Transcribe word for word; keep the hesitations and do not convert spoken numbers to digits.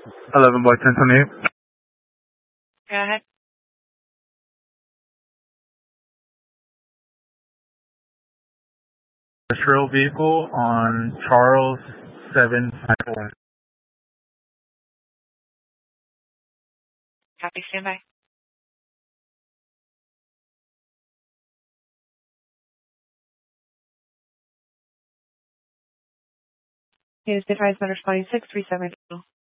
eleven by ten twenty-eight. Go ahead. Industrial vehicle on Charles seven five one. Copy, standby. Is device number twenty-six three seven two.